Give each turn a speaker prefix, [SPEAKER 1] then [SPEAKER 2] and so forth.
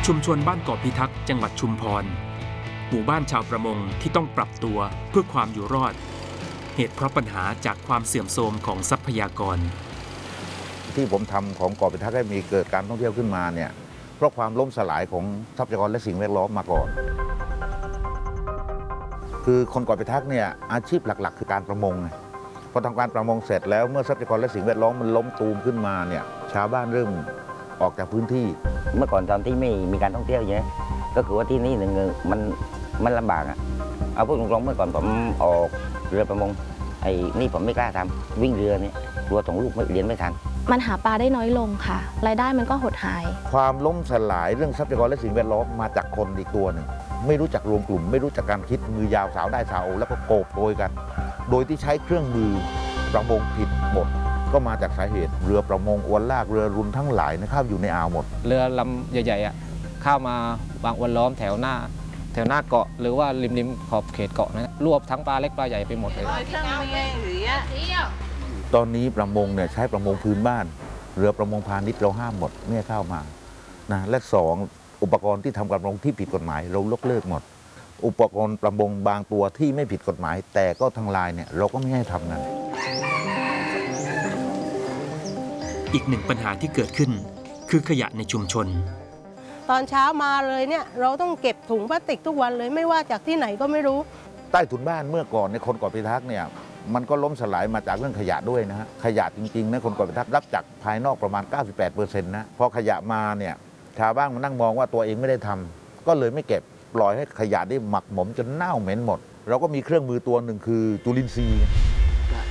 [SPEAKER 1] ชุมชนบ้านเกาะพิทักษ์จังหวัดชุมพรหมู่บ้านชาวประมงที่ต้องปรับตัวเพื่อความอยู่รอดเหตุเพราะปัญหาจากความเสื่อมโทรมของทรัพยากร
[SPEAKER 2] ที่ผมทำของเกาะพิทักษ์ให้มีเกิดการท่องเที่ยวขึ้นมาเนี่ยเพราะความล่มสลายของทรัพยากรและสิ่งแวดล้อมมาก่อนคือคนเกาะพิทักษ์เนี่ยอาชีพหลักๆคือการประมงพอทำการประมงเสร็จแล้วเมื่อทรัพยากรและสิ่งแวดล้อมมันล้มตูมขึ้นมาเนี่ยชาวบ้านเริ่มออกจากพื้นที่
[SPEAKER 3] เมื่อก่อนตอนที่ไม่มีการท่องเที่ยวอย่างนี้ก็คือว่าที่นี่หนึ่งมันลำบากเอาพูดตรงๆเมื่อก่อนผมออกเรือประมงไอ้นี่ผมไม่กล้าทำวิ่งเรือเนี่ยกลัวส่งลูกเรียนไม่ทัน
[SPEAKER 4] มันหาปลาได้น้อยลงค่ะรายได้มันก็หดหาย
[SPEAKER 2] ความล้มสลายเรื่องทรัพยากรและสิ่งแวดล้อมมาจากคนอีกตัวหนึ่งไม่รู้จักรวมกลุ่มไม่รู้จักการคิดมือยาวสาวได้สาวแล้วก็โกบโกยกันโดยที่ใช้เครื่องมือประมงผิดหมดก็มาจากสาเหตุเรือประมงอวนลากเรือรุนทั้งหลายเข้าอยู่ในอ่าวหมด
[SPEAKER 5] เรือลำใหญ่ๆเข้ามาวางอวนล้อมแถวหน้าเกาะหรือว่าริมขอบเขตเกาะนะรวบทั้งปลาเล็กปลาใหญ่ไปหมดเลย
[SPEAKER 2] ตอนนี้ประมงเนี่ยใช้ประมงพื้นบ้านเรือประมงพาณิชย์เราห้ามหมดไม่ให้เข้ามานะและสองอุปกรณ์ที่ทำการประมงที่ผิดกฎหมายเรายกเลิกหมดอุปกรณ์ประมงบางตัวที่ไม่ผิดกฎหมายแต่ก็ทางลายเนี่ยเราก็ไม่ให้ทำนั้น
[SPEAKER 1] อีกหนึ่งปัญหาที่เกิดขึ้นคือขยะในชุมชน
[SPEAKER 6] ตอนเช้ามาเลยเนี่ยเราต้องเก็บถุงพลาสติกทุกวันเลยไม่ว่าจากที่ไหนก็ไม่รู้
[SPEAKER 2] ใต้ถุนบ้านเมื่อก่อนในคนเกาะพิทักษ์เนี่ยมันก็ล้มสลายมาจากเรื่องขยะด้วยนะฮะขยะจริงๆนะคนเกาะพิทักษ์รับจากภายนอกประมาณ 98% นะพอขยะมาเนี่ยชาวบ้านมานั่งมองว่าตัวเองไม่ได้ทำก็เลยไม่เก็บปล่อยให้ขยะได้หมักหมมจนเน่าเหม็นหมดเราก็มีเครื่องมือตัวหนึ่งคือจุลินทรีย์